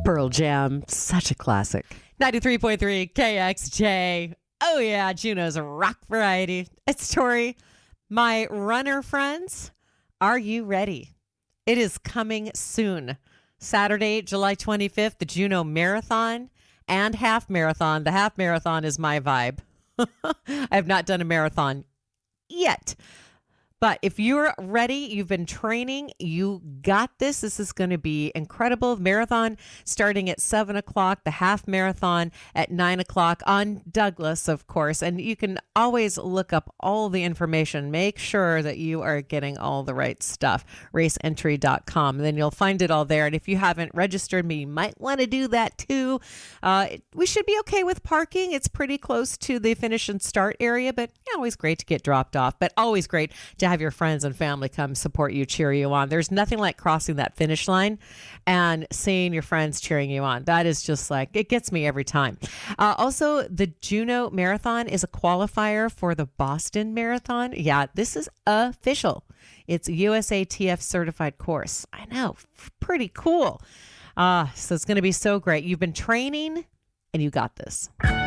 Pearl Jam, such a classic. 93.3 KXJ. Oh yeah, Juno's rock variety. It's Tori. My runner friends, are you ready? It is coming soon. Saturday, July 25th, the Juno Marathon and Half Marathon. The Half Marathon is my vibe. I have not done a marathon yet. But if you're ready, you've been training, you got this. This is going to be incredible. Marathon starting at 7 o'clock, the half marathon at 9 o'clock on Douglas, of course. And you can always look up all the information. Make sure that you are getting all the right stuff. Raceentry.com. And then you'll find it all there. And if you haven't registered, you might want to do that too. We should be okay with parking. It's pretty close to the finish and start area, but always great to get dropped off. But always great to have your friends and family come support you, cheer you on. There's nothing like crossing that finish line and seeing your friends cheering you on. That is just like, it gets me every time. Also, the Juno Marathon is a qualifier for the Boston Marathon. Yeah, this is official. It's a USATF certified course. I know, pretty cool. So it's going to be so great. You've been training and you got this.